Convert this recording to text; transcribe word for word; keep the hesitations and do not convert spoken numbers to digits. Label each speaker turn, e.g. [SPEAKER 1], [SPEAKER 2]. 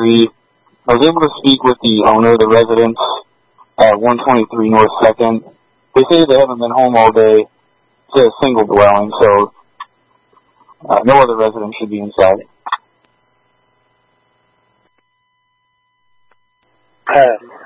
[SPEAKER 1] twenty-three. I was able to speak with the owner, the residents at one twenty-three North second. They say they haven't been home all day. It's a single dwelling, so uh, no other residents should be inside.
[SPEAKER 2] Uh,